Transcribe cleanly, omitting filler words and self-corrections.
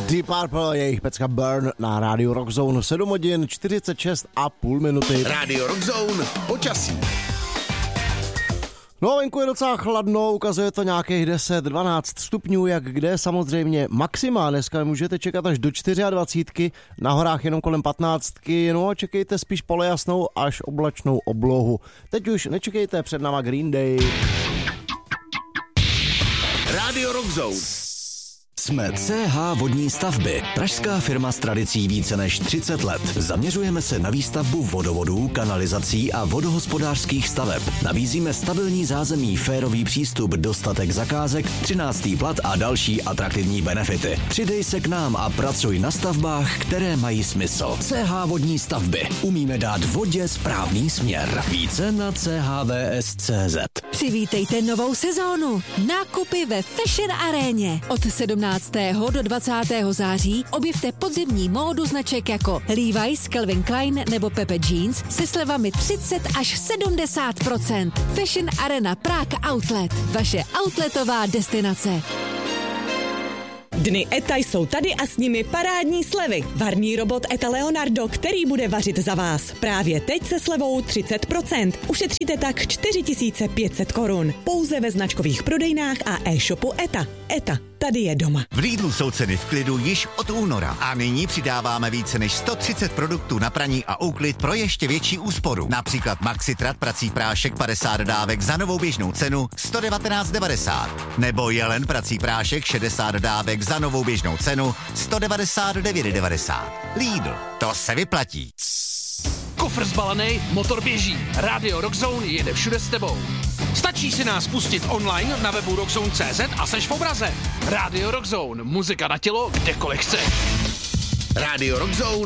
Deep Purple, jejich pecka Burn na rádiu Rock Zone 7 hodin 46,5 minuty. Rádio Rock Zone, počasí. No, venku je docela chladno, ukazuje to nějakých 10-12 stupňů, jak kde, samozřejmě maxima. Dneska můžete čekat až do 24, na horách jenom kolem 15, no a čekejte spíš polojasnou až oblačnou oblohu. Teď už nečekejte, před náma Green Day. Rádio Rock Zone. Jsme CH Vodní stavby, pražská firma s tradicí více než 30 let. Zaměřujeme se na výstavbu vodovodů, kanalizací a vodohospodářských staveb. Nabízíme stabilní zázemí, férový přístup, dostatek zakázek, 13. plat a další atraktivní benefity. Přidej se k nám a pracuj na stavbách, které mají smysl. CH Vodní stavby. Umíme dát vodě správný směr. Více na chvs.cz. Přivítejte novou sezónu. Nákupy ve Fashion Aréně. Od 17. do 20. září objevte podzimní módu značek jako Levi's, Calvin Klein nebo Pepe Jeans se slevami 30 až 70%. Fashion Arena Prague Outlet. Vaše outletová destinace. Dny ETA jsou tady a s nimi parádní slevy. Varný robot ETA Leonardo, který bude vařit za vás. Právě teď se slevou 30%. Ušetříte tak 4500 korun. Pouze ve značkových prodejnách a e-shopu ETA. ETA, tady je doma. V Lidlu jsou ceny v klidu již od února a nyní přidáváme více než 130 produktů na praní a úklid pro ještě větší úsporu. Například Maxitrat prací prášek 50 dávek za novou běžnou cenu 119,90. Nebo Jelen prací prášek 60 dávek za novou běžnou cenu 199,90. Lidl, to se vyplatí. Kufr zbalený, motor běží. Rádio Rock Zone jede všude s tebou. Stačí si nás pustit online na webu rockzone.cz a seš v obraze. Rádio Rock Zone, muzika na tělo, kdekoliv chceš. Rádio Rock Zone